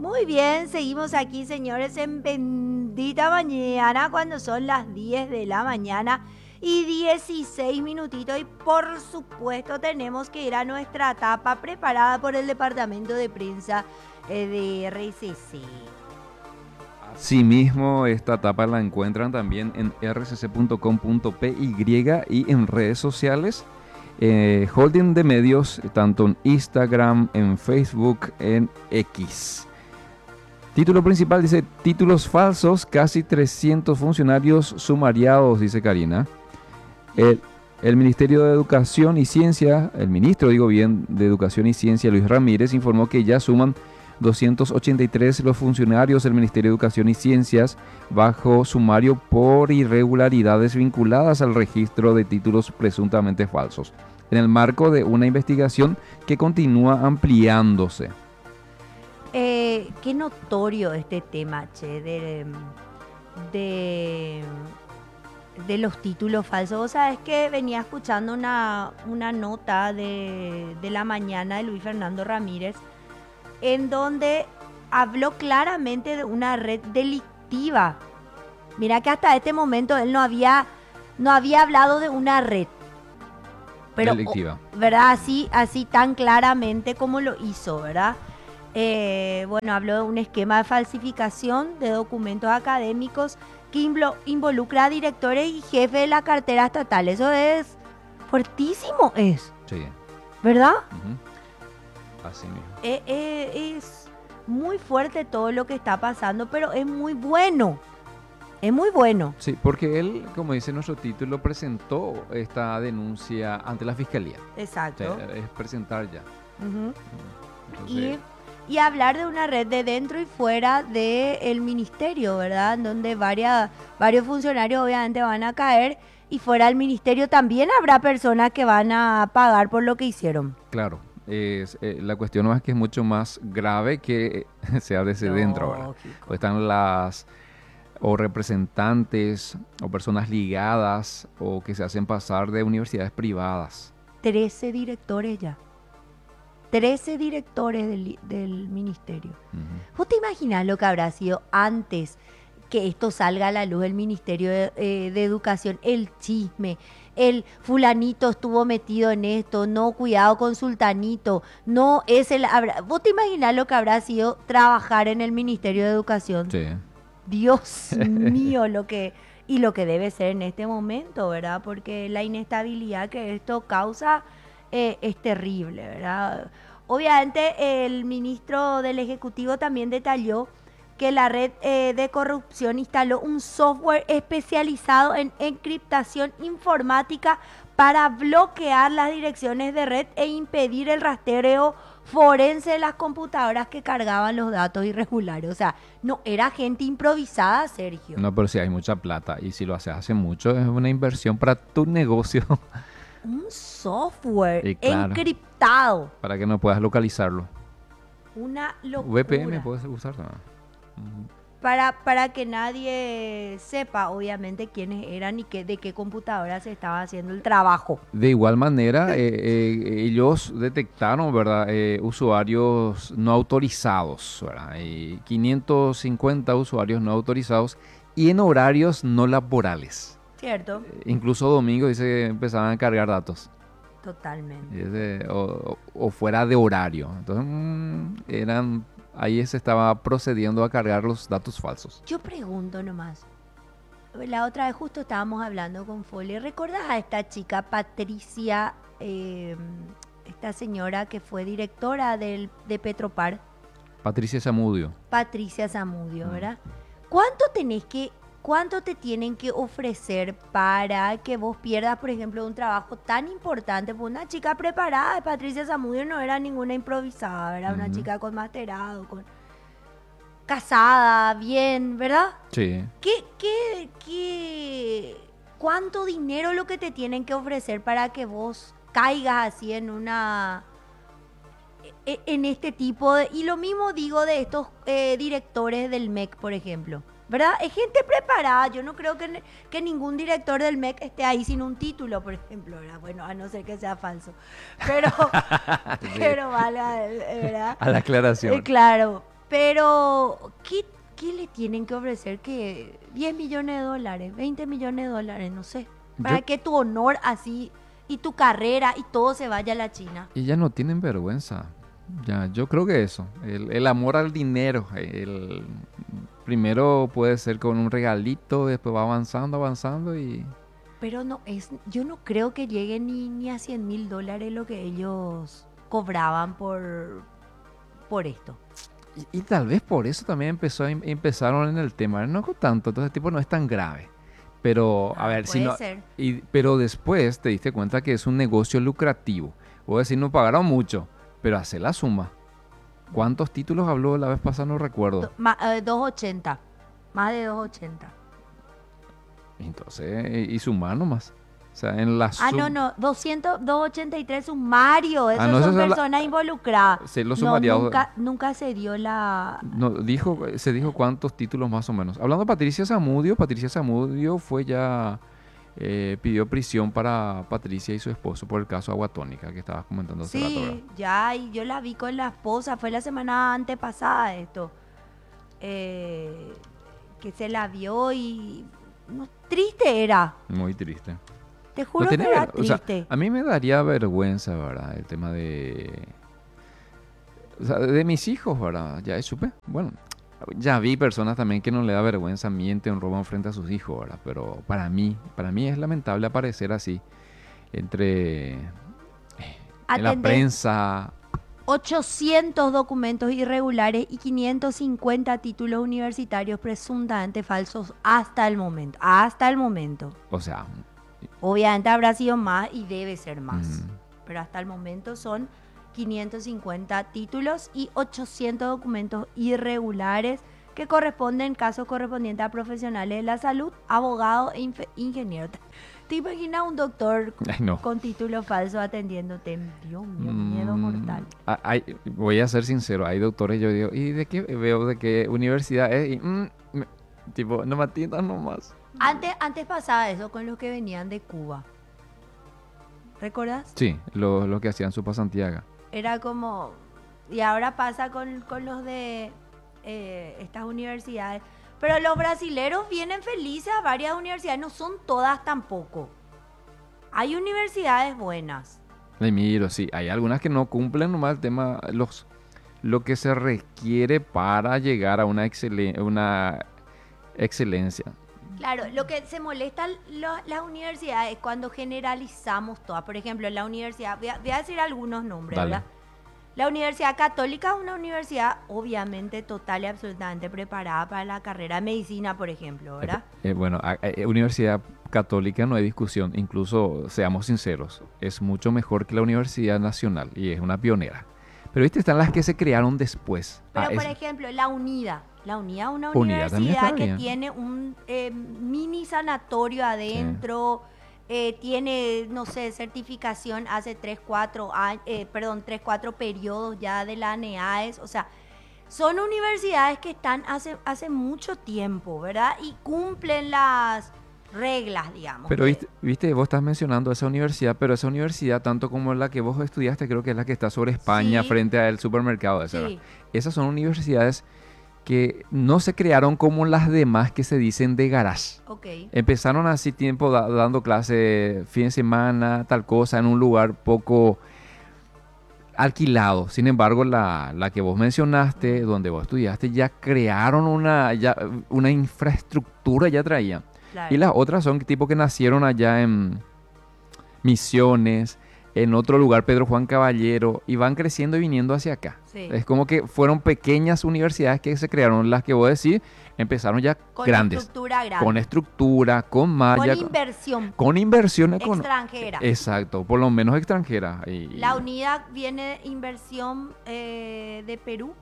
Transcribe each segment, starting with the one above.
Muy bien, seguimos aquí, señores, en Bendita Mañana, cuando son las 10 de la mañana y 16 minutitos. Y por supuesto tenemos que ir a nuestra etapa preparada por el departamento de prensa de RCC. Asimismo, esta etapa la encuentran también en rcc.com.py y en redes sociales. Holding de medios, tanto en Instagram, en Facebook, en X. Título principal dice: títulos falsos, casi 300 funcionarios sumariados, dice Karina. El Ministerio de Educación y Ciencia, el ministro, de Educación y Ciencia, Luis Ramírez, informó que ya suman 283 los funcionarios del Ministerio de Educación y Ciencias bajo sumario por irregularidades vinculadas al registro de títulos presuntamente falsos, en el marco de una investigación que continúa ampliándose. Qué notorio este tema, che, de los títulos falsos. Vos sabés que venía escuchando una nota de la mañana de Luis Fernando Ramírez, en donde habló claramente de una red delictiva. Mira que hasta este momento él no había hablado de una red. Pero, Delictiva. ¿verdad? Así tan claramente como lo hizo, ¿verdad? Bueno, habló de un esquema de falsificación de documentos académicos que involucra a directores y jefes de la cartera estatal. Eso es fuertísimo, Sí. ¿verdad? Así mismo. Es muy fuerte todo lo que está pasando, pero es muy bueno. Es muy bueno. Sí, porque él, como dice nuestro título, presentó esta denuncia ante la fiscalía. Exacto. O sea, es presentar ya. Uh-huh. Entonces, Y hablar de una red de dentro y fuera del ministerio, ¿verdad? Donde varios funcionarios obviamente van a caer, y fuera del ministerio también habrá personas que van a pagar por lo que hicieron. claro, la cuestión no es que es mucho más grave que sea desde dentro, ¿verdad? O están o representantes o personas ligadas o que se hacen pasar de universidades privadas. 13 directores ya. 13 directores del ministerio. Uh-huh. ¿Vos te imaginas lo que habrá sido antes que esto salga a la luz del Ministerio de Educación? El chisme, el fulanito estuvo metido en esto, no, cuidado con sultanito, no, ¿Vos te imaginas lo que habrá sido trabajar en el Ministerio de Educación? Sí. Dios mío, lo que debe ser en este momento, ¿verdad? Porque la inestabilidad que esto causa es terrible, ¿verdad? Obviamente el ministro del Ejecutivo también detalló que la red de corrupción instaló un software especializado en encriptación informática para bloquear las direcciones de red e impedir el rastreo forense de las computadoras que cargaban los datos irregulares. O sea, no era gente improvisada, Sergio. No, pero sí hay mucha plata y si lo haces hace mucho es una inversión para tu negocio. Un software Y claro, encriptado. para que no puedas localizarlo. Una locura. VPN puedes usar también. Para que nadie sepa, obviamente, quiénes eran y de qué computadora se estaba haciendo el trabajo. De igual manera, ellos detectaron, ¿verdad? Usuarios no autorizados, ¿verdad? 550 usuarios no autorizados y en horarios no laborales. ¿Cierto? Incluso domingo dice que empezaban a cargar datos. Totalmente. O fuera de horario. Entonces, ahí se estaba procediendo a cargar los datos falsos. Yo pregunto nomás. La otra vez justo estábamos hablando con Foley. ¿Recordás a esta chica, Patricia, esta señora que fue directora de Petropar? Patricia Zamudio. Patricia Zamudio, ¿verdad? ¿Cuánto te tienen que ofrecer para que vos pierdas, por ejemplo, un trabajo tan importante? Pues una chica preparada, Patricia Zamudio no era ninguna improvisada, era una chica con masterado, casada, bien, ¿verdad? Sí. ¿Cuánto dinero lo que te tienen que ofrecer para que vos caigas así en este tipo de... Y lo mismo digo de estos directores del MEC, por ejemplo. ¿Verdad? Es gente preparada. Yo no creo que ningún director del MEC esté ahí sin un título, por ejemplo, ¿verdad? Bueno, a no ser que sea falso. Pero, Sí. pero vale, ¿verdad? A la aclaración. Claro. Pero, ¿qué le tienen que ofrecer? Que 10 millones de dólares, 20 millones de dólares, no sé. Para Yo- que tu honor así y tu carrera y todo se vaya a la China. y ya no tienen vergüenza. Ya, yo creo que eso, el amor al dinero, primero puede ser con un regalito, después va avanzando, avanzando y... Pero no es, yo no creo que llegue ni a 100.000 dólares lo que ellos cobraban por esto. Y tal vez por eso también empezaron en el tema, no con tanto, entonces tipo no es tan grave. Pero, a ver, si Puede no, ser. pero después te diste cuenta que es un negocio lucrativo. Vos decís, no pagaron mucho, pero hace la suma. ¿Cuántos títulos habló la vez pasada? No recuerdo. 280. Más de 280. Entonces, y sumar nomás. O sea, en la Ah, suma. no, 283 sumario. Ah, Esos no, son eso es personas involucradas. los No, sumariados. nunca se dio la... No, se dijo cuántos títulos más o menos. Hablando de Patricia Zamudio fue ya, pidió prisión para Patricia y su esposo por el caso Aguatónica que estabas comentando hace rato, ¿verdad? Sí, ya, y yo la vi con la esposa. Fue la semana antepasada esto. eh, que se la vio y... no, triste era. Muy triste. Te No juro que tiene era o sea, triste. a mí me daría vergüenza, ¿verdad? El tema de... O sea, de mis hijos, ¿verdad? Ya supe. Bueno, ya vi personas también que no le da vergüenza, mienten, roban frente a sus hijos, ¿verdad? Pero para mí es lamentable aparecer así entre... en la Atender prensa. 800 documentos irregulares y 550 títulos universitarios presuntamente falsos hasta el momento. Hasta el momento. O sea, Obviamente habrá sido más y debe ser más. mm, Pero hasta el momento son 550 títulos y 800 documentos irregulares que corresponden, casos correspondientes a profesionales de la salud, abogados e ingenieros. ¿Te imaginas un doctor ay, no. con título falso atendiéndote? Dios mío, miedo mortal. Voy a ser sincero, hay doctores, yo digo, ¿y de qué veo de qué universidad es? Y, tipo, no me atiendan nomás. Antes pasaba eso con los que venían de Cuba. ¿Recuerdas? Sí, lo que hacían su pasantíaga. Era como... Y ahora pasa con los de estas universidades. Pero los brasileros vienen felices a varias universidades. No son todas tampoco. Hay universidades buenas. Le miro, sí, hay algunas que no cumplen nomás el tema, lo que se requiere para llegar a una excelencia. Claro, lo que se molesta las universidades es cuando generalizamos todas. Por ejemplo, la universidad... Voy a decir algunos nombres, Dale. ¿verdad? La Universidad Católica es una universidad obviamente total y absolutamente preparada para la carrera de medicina, por ejemplo, ¿verdad? Bueno, Universidad Católica no hay discusión, incluso seamos sinceros, es mucho mejor que la Universidad Nacional y es una pionera. Pero viste, están las que se crearon después. Pero, por ejemplo, la UNIDA. La UNIDA es una UNIDA también universidad está que bien. tiene un mini sanatorio adentro, tiene, no sé, certificación hace 3, 4 años, 3, 4 periodos ya de la ANEAES. O sea, son universidades que están hace mucho tiempo, ¿verdad? Y cumplen las reglas, digamos. Pero viste, vos estás mencionando esa universidad, pero esa universidad, tanto como la que vos estudiaste, creo que es la que está sobre España, Sí. frente al supermercado ese, ¿verdad? Sí, Esas son universidades que no se crearon como las demás que se dicen de garage. ok. Empezaron así tiempo dando clase fin de semana, tal cosa, en un lugar poco alquilado. Sin embargo, la que vos mencionaste, donde vos estudiaste, ya crearon una infraestructura, ya traían. Claro. Y las otras son tipo que nacieron allá en Misiones, en otro lugar, Pedro Juan Caballero, y van creciendo y viniendo hacia acá. Sí. Es como que fueron pequeñas universidades que se crearon, las que vos decís, empezaron ya Con grandes. estructura grande. Con estructura, con malla, Con inversión con inversión extranjera. Exacto, por lo menos extranjera. La unidad viene inversión de Perú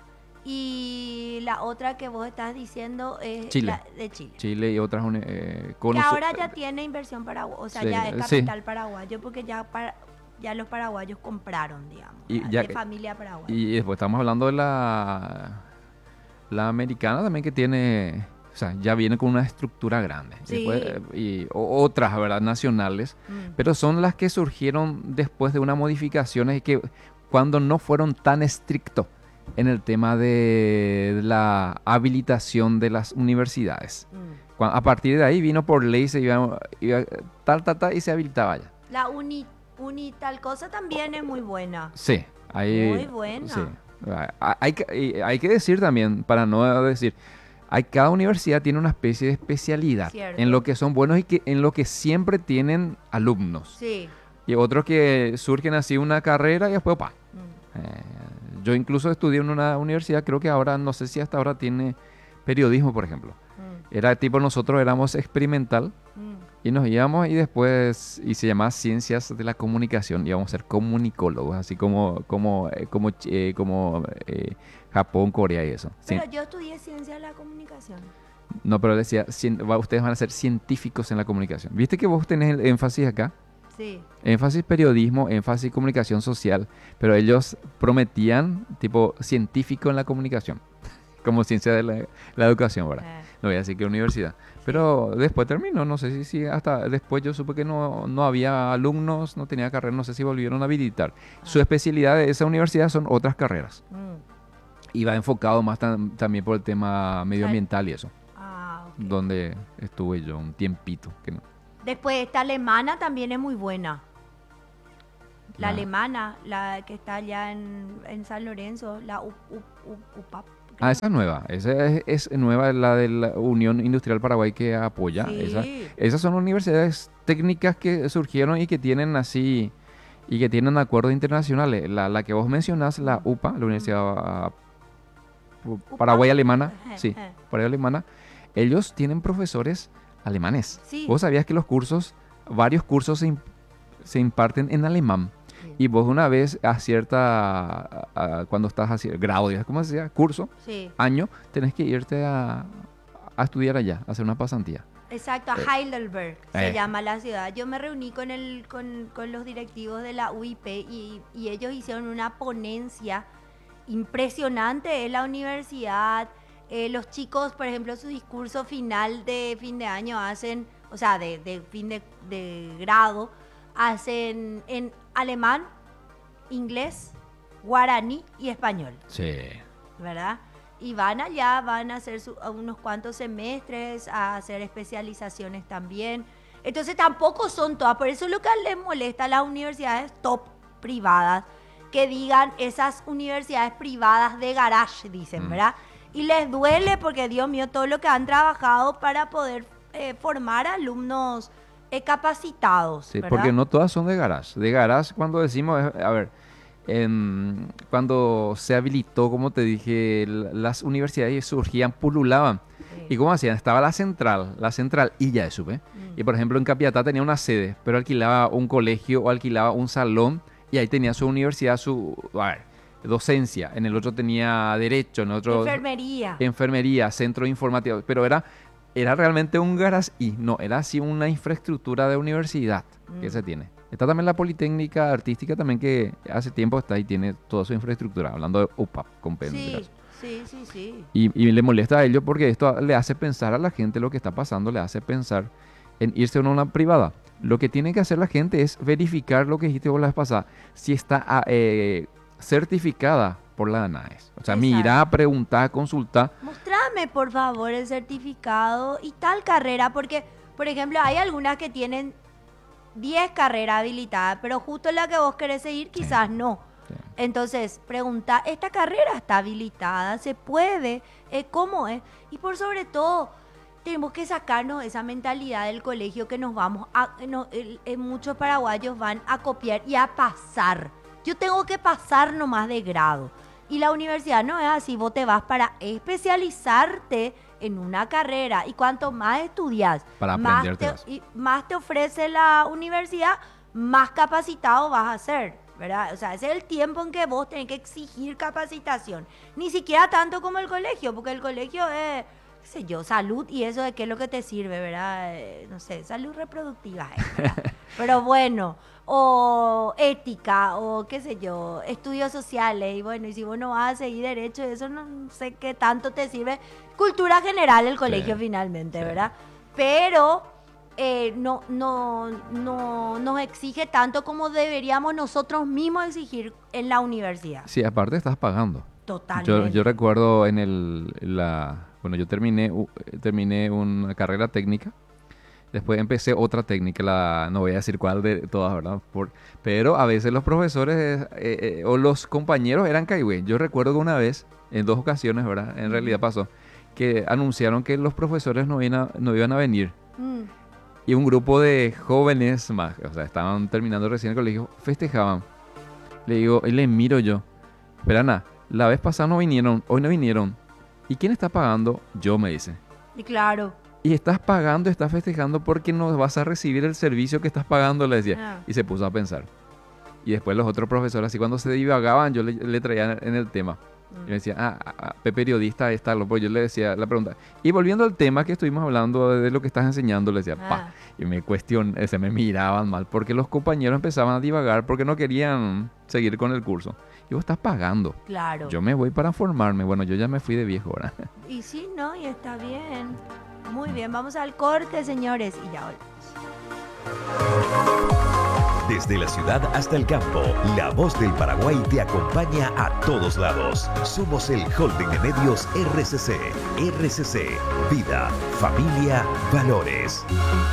y la otra que vos estás diciendo es Chile. la de Chile. Chile y otras Que ahora ya tiene inversión paraguaya, o sea, Sí, ya es sí. capital paraguayo porque ya los paraguayos compraron, digamos, Y de ya- familia paraguaya. Y después estamos hablando de la americana también que tiene, o sea, ya viene con una estructura grande. Sí. Después, otras, ¿verdad? Nacionales, Mm. pero son las que surgieron después de unas modificaciones y que cuando no fueron tan estrictos en el tema de la habilitación de las universidades. A partir de ahí vino por ley, se iba y se habilitaba ya. La uni tal cosa también es muy buena. Sí, ahí, Muy buena. sí. Hay que decir también, para no decir, cada universidad tiene una especie de especialidad Cierto. en lo que son buenos y en lo que siempre tienen alumnos. Sí. Y otros que surgen así una carrera y después, pa. Yo incluso estudié en una universidad, creo que ahora, no sé si hasta ahora tiene periodismo, por ejemplo. Era tipo, nosotros éramos experimental y nos íbamos y después, y se llamaba Ciencias de la Comunicación, íbamos a ser comunicólogos, así como Japón, Corea y eso. Pero yo estudié Ciencia de la Comunicación. No, pero decía, ustedes van a ser científicos en la comunicación. ¿Viste que vos tenés el énfasis acá? Sí. Énfasis periodismo, énfasis comunicación social, pero ellos prometían tipo científico en la comunicación, como ciencia de la educación, ¿verdad? No voy a decir que universidad. Pero después terminó, no sé si hasta después yo supe que no había alumnos, no tenía carrera, no sé si volvieron a habilitar. Su especialidad de esa universidad son otras carreras. Y va enfocado más también por el tema medioambiental y eso. Okay. Donde estuve yo un tiempito. Que no. Después esta alemana también es muy buena. La alemana, la que está allá en San Lorenzo, la UPAP. Esa es nueva. Esa es nueva, la de la Unión Industrial Paraguay que apoya. Sí. Esas son universidades técnicas que surgieron y que tienen así, y que tienen acuerdos internacionales. La que vos mencionás, la UPA, la Universidad Paraguay Alemana, sí, Paraguay Alemana, ellos tienen profesores alemanes. Sí. Vos sabías que varios cursos se imparten en alemán. Y vos una vez cuando estás haciendo grado, ¿cómo se llama? Curso, año, tenés que irte a estudiar allá, a hacer una pasantía. Exacto, a Heidelberg se llama la ciudad. Yo me reuní con los directivos de la UIP y ellos hicieron una ponencia impresionante en la universidad. Los chicos, por ejemplo, su discurso final de fin de año hacen, o sea, de fin de grado, hacen en alemán, inglés, guaraní y español. Sí. ¿Verdad? Y van allá, van a hacer unos cuantos semestres, a hacer especializaciones también. Entonces tampoco son todas, por eso es lo que les molesta a las universidades top privadas, que digan esas universidades privadas de garage, dicen, ¿verdad? Y les duele porque, Dios mío, todo lo que han trabajado para poder formar alumnos capacitados. Sí, ¿verdad? porque no todas son de garage. De garage, cuando decimos, a ver, cuando se habilitó, como te dije, las universidades surgían, pululaban. Sí. ¿Y cómo hacían? Estaba la central y ya eso, ¿eh? Y por ejemplo, en Capiatá tenía una sede, pero alquilaba un colegio o alquilaba un salón y ahí tenía su universidad, docencia. En el otro tenía derecho, en otro... Enfermería, centro informativo, pero era realmente un garage y no, era así una infraestructura de universidad que se tiene. Está también la Politécnica Artística también, que hace tiempo está y tiene toda su infraestructura, hablando de UPAP, Sí. Y le molesta a ellos porque esto le hace pensar a la gente lo que está pasando, le hace pensar en irse a una privada. Lo que tiene que hacer la gente es verificar lo que dijiste vos la vez pasada, si está certificada por la ANAES. O sea, mira, preguntar, consultar. Mostrame, por favor, el certificado y tal carrera, porque, por ejemplo, hay algunas que tienen 10 carreras habilitadas, pero justo la que vos querés seguir quizás no. Sí. Entonces, pregunta, ¿esta carrera está habilitada? ¿Se puede? ¿Cómo es? Y por sobre todo, tenemos que sacarnos esa mentalidad del colegio que nos vamos muchos paraguayos van a copiar y a pasar. Yo tengo que pasar nomás de grado. Y la universidad no es así, vos te vas para especializarte en una carrera. Y cuanto más estudias, más te ofrece la universidad, más capacitado vas a ser, ¿verdad? O sea, ese es el tiempo en que vos tenés que exigir capacitación. Ni siquiera tanto como el colegio, porque el colegio es, qué sé yo, salud y eso de qué es lo que te sirve, ¿verdad? No sé, salud reproductiva, ¿verdad? Pero bueno, o ética, o qué sé yo, estudios sociales, y bueno, y si vos no vas a seguir derecho, eso no sé qué tanto te sirve. Cultura general el colegio finalmente, ¿verdad? Pero no nos exige tanto como deberíamos nosotros mismos exigir en la universidad. Sí, aparte estás pagando. Totalmente. Yo recuerdo bueno, yo terminé una carrera técnica. Después empecé otra técnica, no voy a decir cuál de todas, ¿verdad? Pero a veces los profesores o los compañeros eran caigüe. Yo recuerdo que una vez, en 2 ocasiones, ¿verdad? En realidad pasó, que anunciaron que los profesores no iban a venir. Mm, Y un grupo de jóvenes más, o sea, estaban terminando recién el colegio, festejaban. Le digo, y le miro yo, pero Ana, la vez pasada no vinieron, hoy no vinieron. ¿Y quién está pagando? Yo, me dice. y claro. Y estás pagando, estás festejando porque no vas a recibir el servicio que estás pagando, le decía. Ah, Y se puso a pensar. Y después los otros profesores, así cuando se divagaban, yo le traía en el tema. Y me decía, periodista, está loco. Yo le decía la pregunta. Y volviendo al tema que estuvimos hablando de lo que estás enseñando, le decía, ah, Y se me miraban mal porque los compañeros empezaban a divagar porque no querían seguir con el curso. Y vos estás pagando. claro. Yo me voy para formarme. Bueno, yo ya me fui de viejo ahora. Y sí, ¿no? Y está bien. Muy bien, vamos al corte, señores. Y ya volvemos. Desde la ciudad hasta el campo, la voz del Paraguay te acompaña a todos lados. Somos el Holding de Medios RCC. RCC, vida, familia, valores.